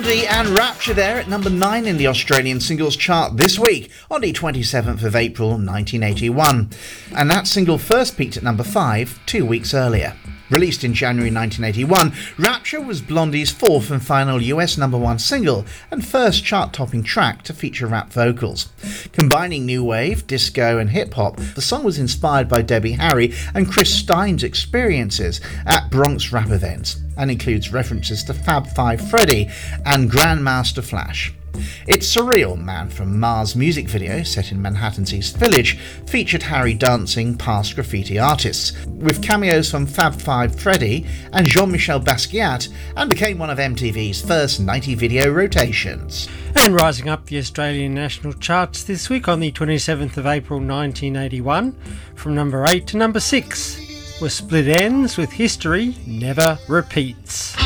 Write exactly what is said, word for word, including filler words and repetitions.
Blondie and Rapture there at number nine in the Australian singles chart this week on the twenty-seventh of April nineteen eighty-one. And that single first peaked at number five two weeks earlier. Released in January nineteen eighty-one, Rapture was Blondie's fourth and final U S number one single and first chart-topping track to feature rap vocals. Combining new wave, disco and hip-hop, the song was inspired by Debbie Harry and Chris Stein's experiences at Bronx rap events and includes references to Fab Five Freddy and Grandmaster Flash. It's Surreal, Man from Mars music video set in Manhattan's East Village featured Harry dancing past graffiti artists, with cameos from Fab Five Freddy and Jean-Michel Basquiat, and became one of M T V's first ninety video rotations. And rising up the Australian national charts this week on the twenty-seventh of April nineteen eighty-one, from number eight to number six, were Split Enz with History Never Repeats.